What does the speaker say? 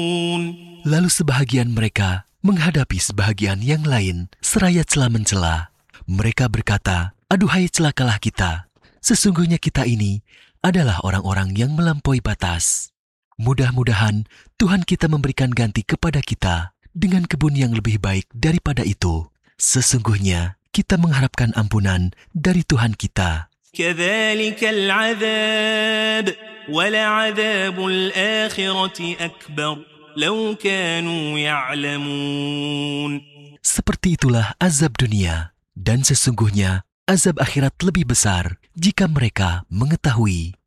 Lalu sebahagian mereka menghadapi sebahagian yang lain seraya cela-mencela. Mereka berkata, "Aduhai celakalah kita. Sesungguhnya kita ini adalah orang-orang yang melampaui batas. Mudah-mudahan Tuhan kita memberikan ganti kepada kita dengan kebun yang lebih baik daripada itu. Sesungguhnya kita mengharapkan ampunan dari Tuhan kita." كذلك العذاب ولعذاب الآخرة أكبر لو كانوا يعلمون. Seperti itulah azab dunia, dan sesungguhnya azab akhirat lebih besar jika mereka mengetahui.